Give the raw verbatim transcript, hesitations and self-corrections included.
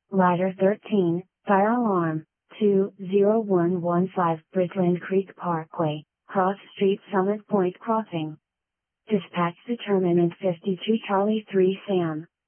Ladder thirteen, fire alarm, two zero one one five Bridgeland Creek Parkway, Cross Street Summit Point Crossing. Dispatch determinant fifty-two Charlie three Sam.